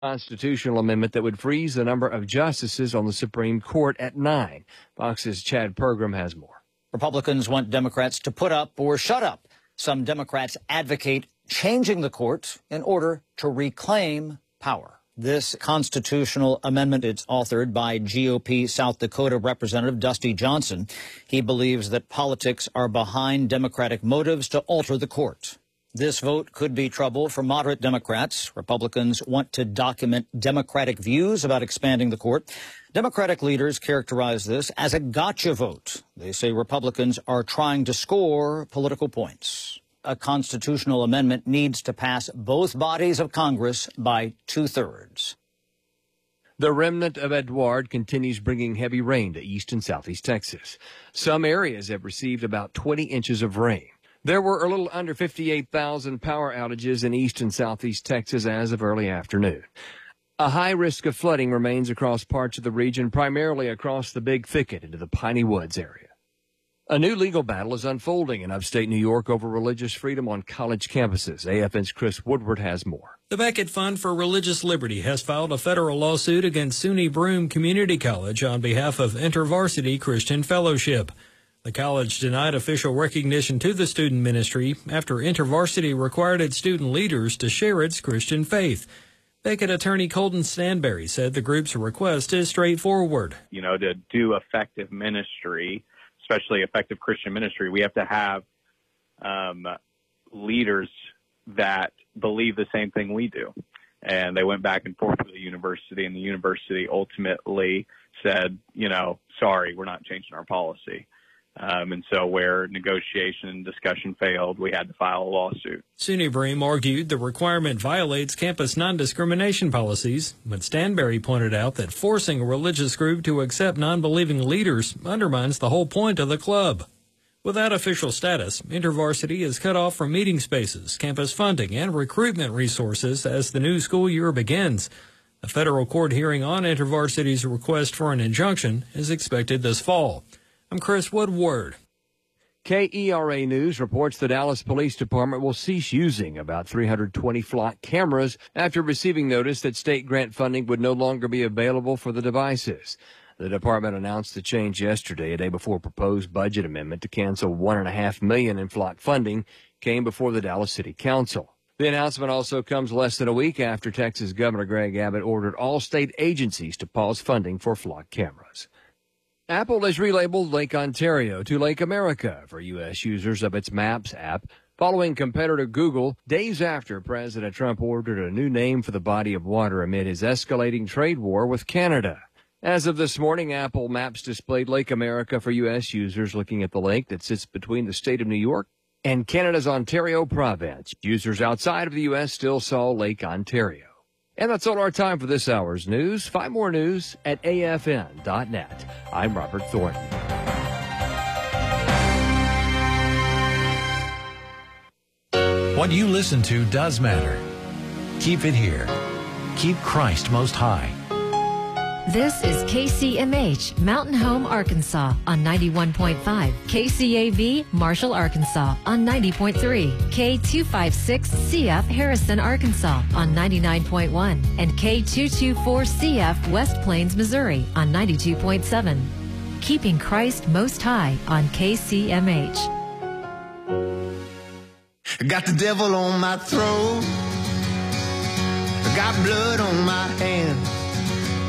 constitutional amendment that would freeze the number of justices on the Supreme Court at 9. Fox's Chad Pergram has more. Republicans want Democrats to put up or shut up. Some Democrats advocate changing the court in order to reclaim power. This constitutional amendment is authored by GOP South Dakota Representative Dusty Johnson. He believes that politics are behind Democratic motives to alter the court. This vote could be trouble for moderate Democrats. Republicans want to document Democratic views about expanding the court. Democratic leaders characterize this as a gotcha vote. They say Republicans are trying to score political points. A constitutional amendment needs to pass both bodies of Congress by 2/3. The remnant of Edouard continues bringing heavy rain to east and southeast Texas. Some areas have received about 20 inches of rain. There were a little under 58,000 power outages in east and southeast Texas as of early afternoon. A high risk of flooding remains across parts of the region, primarily across the Big Thicket into the Piney Woods area. A new legal battle is unfolding in upstate New York over religious freedom on college campuses. AFN's Chris Woodward has more. The Beckett Fund for Religious Liberty has filed a federal lawsuit against SUNY Broome Community College on behalf of InterVarsity Christian Fellowship. The college denied official recognition to the student ministry after InterVarsity required its student leaders to share its Christian faith. Beckett attorney Colton Stanberry said the group's request is straightforward. To do effective ministry, especially effective Christian ministry, we have to have leaders that believe the same thing we do. And they went back and forth with the university, and the university ultimately said, sorry, we're not changing our policy. And so where negotiation and discussion failed, we had to file a lawsuit. SUNY Broome argued the requirement violates campus non-discrimination policies, but Stanberry pointed out that forcing a religious group to accept non-believing leaders undermines the whole point of the club. Without official status, InterVarsity is cut off from meeting spaces, campus funding, and recruitment resources as the new school year begins. A federal court hearing on InterVarsity's request for an injunction is expected this fall. I'm Chris Woodward. KERA News reports the Dallas Police Department will cease using about 320 flock cameras after receiving notice that state grant funding would no longer be available for the devices. The department announced the change yesterday, a day before a proposed budget amendment to cancel $1.5 million in flock funding came before the Dallas City Council. The announcement also comes less than a week after Texas Governor Greg Abbott ordered all state agencies to pause funding for flock cameras. Apple has relabeled Lake Ontario to Lake America for U.S. users of its Maps app, following competitor Google days after President Trump ordered a new name for the body of water amid his escalating trade war with Canada. As of this morning, Apple Maps displayed Lake America for U.S. users looking at the lake that sits between the state of New York and Canada's Ontario province. Users outside of the U.S. still saw Lake Ontario. And that's all our time for this hour's news. Find more news at afn.net. I'm Robert Thornton. What you listen to does matter. Keep it here. Keep Christ most high. This is KCMH, Mountain Home, Arkansas on 91.5, KCAV, Marshall, Arkansas on 90.3, K256CF, Harrison, Arkansas on 99.1, and K224CF, West Plains, Missouri on 92.7. Keeping Christ most high on KCMH. I got the devil on my throat. I got blood on my